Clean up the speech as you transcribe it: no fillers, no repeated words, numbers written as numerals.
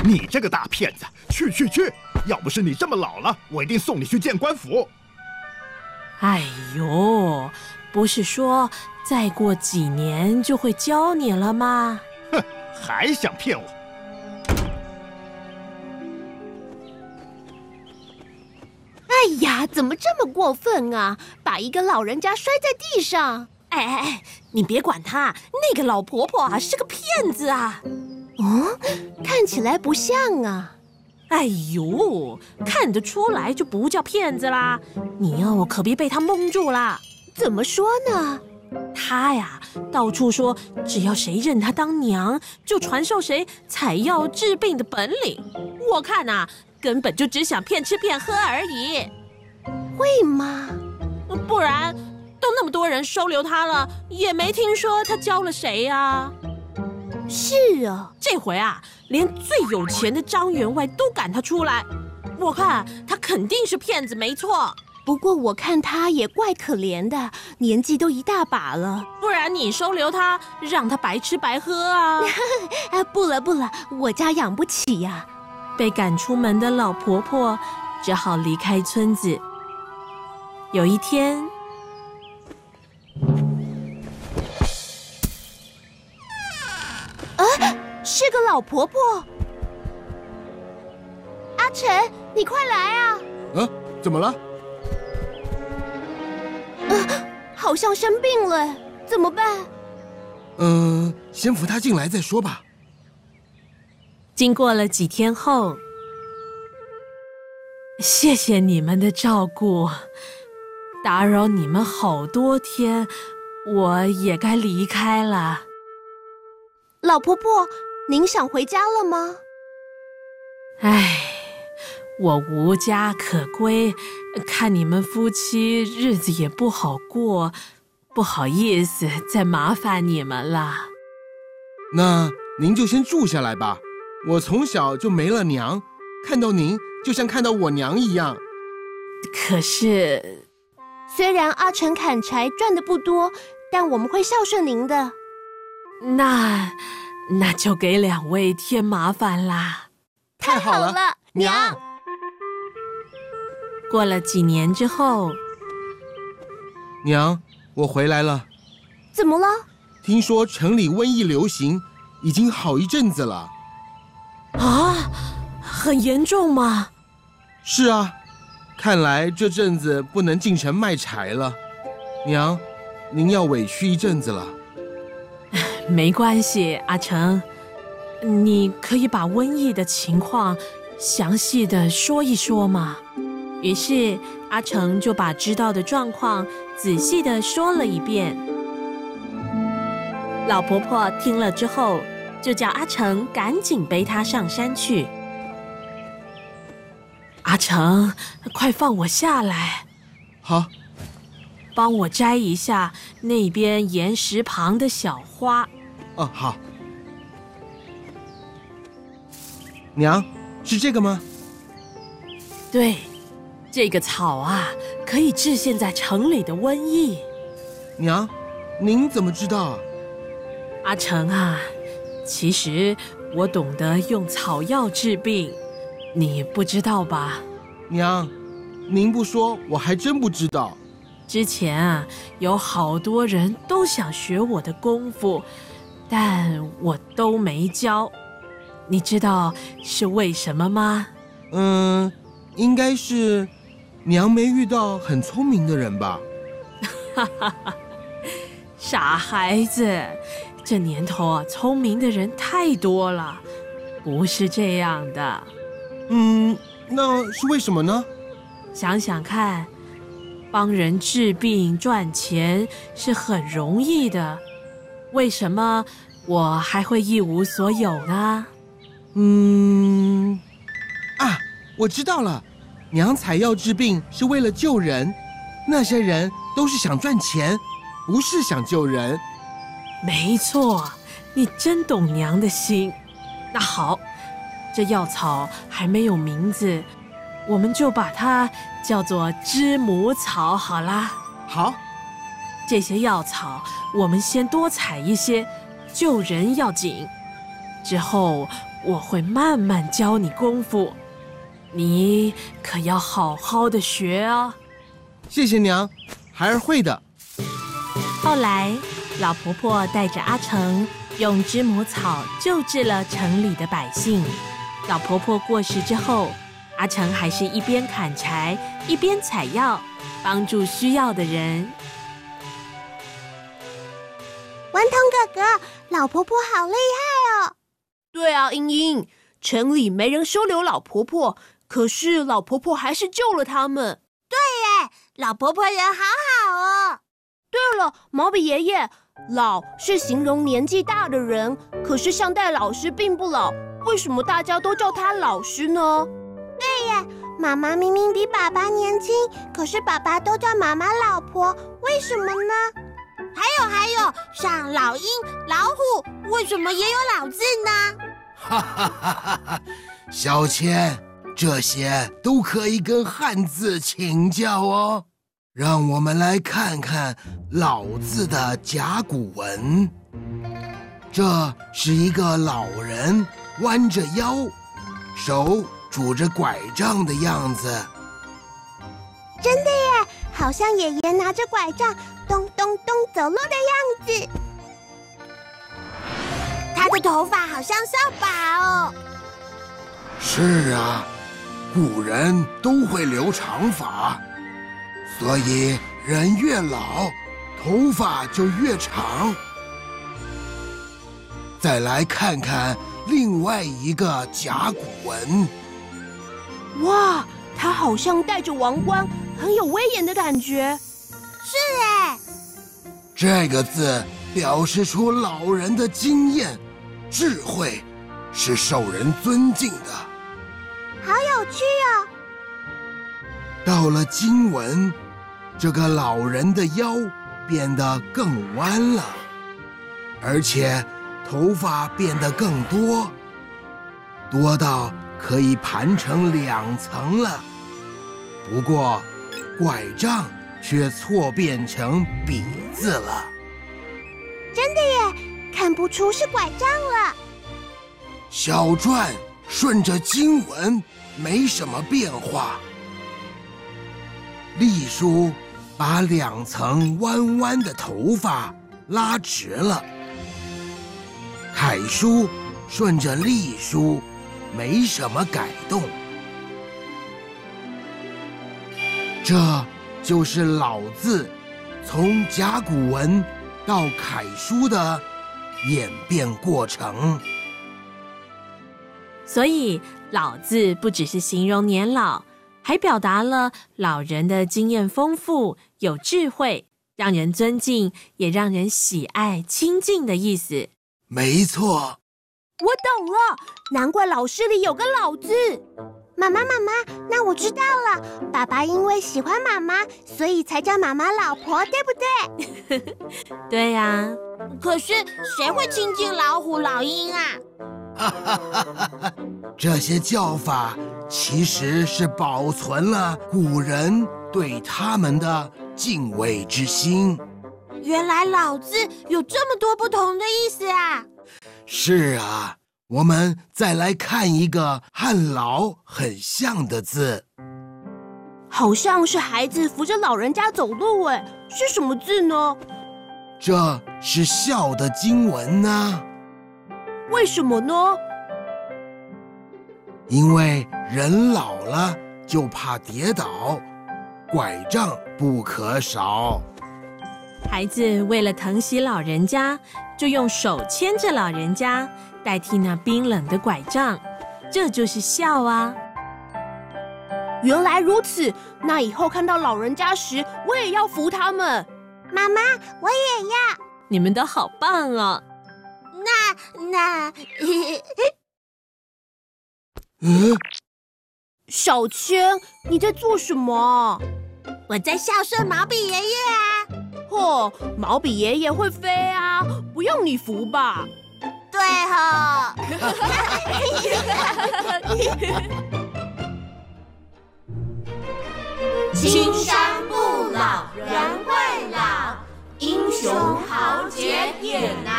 你这个大骗子，去！要不是你这么老了，我一定送你去见官府。 哎呦，不是说再过几年就会教你了吗？ 哼，还想骗我？ 哎呀，怎么这么过分啊！把一个老人家摔在地上！ 哎，你别管他，那个老婆婆啊是个骗子啊！ 哦，看起来不像啊。 哎呦，看得出来就不叫骗子啦！你哦可别被他蒙住啦。 怎么说呢？ 他呀，到处说只要谁认他当娘，就传授谁采药治病的本领。我看啊，根本就只想骗吃骗喝而已。 会吗？ 不然都那么多人收留他了，也没听说他教了谁呀。 是啊， 这回啊，连最有钱的张员外都赶他出来。我看他肯定是骗子，没错。 不过我看他也怪可怜的，年纪都一大把了。 不然你收留他，让他白吃白喝啊？ 不了，我家养不起呀。 被赶出门的老婆婆只好离开村子。有一天， 是个老婆婆。阿成，你快来啊！ 怎么了？ 好像生病了，怎么办？ 先扶她进来再说吧。 经过了几天后，谢谢你们的照顾，打扰你们好多天，我也该离开了。 老婆婆，您想回家了吗？ 唉，我无家可归，看你们夫妻日子也不好过，不好意思再麻烦你们了。 那您就先住下来吧。我从小就没了娘，看到您就像看到我娘一样。 可是， 虽然阿成砍柴赚的不多，但我们会孝顺您的。 那就给两位添麻烦啦。 太好了， 娘。 过了几年之后， 娘，我回来了。 怎么了？ 听说城里瘟疫流行，已经好一阵子了。 啊，很严重吗？ 是啊，看来这阵子不能进城卖柴了。娘，您要委屈一阵子了。 没关系，阿成，你可以把瘟疫的情况详细的说一说吗？于是阿成就把知道的状况仔细的说了一遍。老婆婆听了之后，就叫阿成赶紧背她上山去。阿成，快放我下来。 好。 帮我摘一下那边岩石旁的小花。 好。娘，是这个吗？ 对，这个草啊，可以治现在城里的瘟疫。 娘，您怎么知道？ 阿成啊，其实我懂得用草药治病，你不知道吧？ 娘，您不说我还真不知道。 之前啊，有好多人都想学我的功夫，但我都没教。你知道是为什么吗？ 应该是娘没遇到很聪明的人吧。 哈哈哈，傻孩子，这年头啊，聪明的人太多了，不是这样的。 那是为什么呢？ 想想看，帮人治病赚钱是很容易的，为什么我还会一无所有呢？ 我知道了，娘采药治病是为了救人，那些人都是想赚钱，不是想救人。 没错，你真懂娘的心。那好，这药草还没有名字，我们就把它叫做知母草好啦。 好， 这些药草我们先多采一些，救人要紧。 之后我会慢慢教你功夫，你可要好好的学啊。 谢谢娘，孩儿会的。 后来，老婆婆带着阿成用知母草救治了城里的百姓。老婆婆过世之后，阿成还是一边砍柴一边采药，帮助需要的人。 顽童哥哥，老婆婆好厉害哦！对啊，英英，城里没人收留老婆婆，可是老婆婆还是救了他们。 对耶，老婆婆人好好哦。 对了，毛笔爷爷，老是形容年纪大的人，可是向代老师并不老，为什么大家都叫他老师呢？ 对耶，妈妈明明比爸爸年轻，可是爸爸都叫妈妈老婆，为什么呢？还有，像老鹰、老虎，为什么也有老字呢？ 哈哈哈哈哈！小千，这些都可以跟汉字请教哦。让我们来看看老字的甲骨文。这是一个老人弯着腰，手拄着拐杖的样子。 真的耶，好像爷爷拿着拐杖咚咚咚走路的样子。他的头发好像扫把哦。 是啊，古人都会留长发，所以人越老，头发就越长。再来看看另外一个甲骨文。 哇，他好像戴着王冠，很有威严的感觉。 是哎， 这个字表示出老人的经验、智慧，是受人尊敬的。 好有趣哦。 到了经文，这个老人的腰变得更弯了，而且头发变得更多，多到可以盘成2层了。不过，拐杖却错变成笔字了。 真的耶，看不出是拐杖了。 小篆顺着经文没什么变化。隶书把2层弯弯的头发拉直了。楷书顺着隶书没什么改动。这就是老字从甲骨文到楷书的演变过程。 所以老字不只是形容年老，还表达了老人的经验丰富、有智慧，让人尊敬，也让人喜爱、亲近的意思。 没错， 我懂了，难怪老师里有个老字。 妈妈，那我知道了。爸爸因为喜欢妈妈，所以才叫妈妈老婆，对不对？ 对呀。 可是谁会亲近老虎、老鹰啊？ 这些叫法其实是保存了古人对他们的敬畏之心。 原来老字有这么多不同的意思啊！ 是啊，我们再来看一个和老很像的字， 好像是孩子扶着老人家走路，哎，是什么字呢？ 这是孝的经文呢。 为什么呢？ 因为人老了就怕跌倒，拐杖不可少。 孩子为了疼惜老人家，就用手牵着老人家，代替那冰冷的拐杖，这就是孝啊。 原来如此，那以后看到老人家时，我也要扶他们。 妈妈，我也要。 你们都好棒哦。 那小千，你在做什么？ 我在孝顺毛笔爷爷啊。 哦，毛笔爷爷会飞啊，不用你扶吧？ 对哦。 青山不老，人会老；英雄豪杰也难。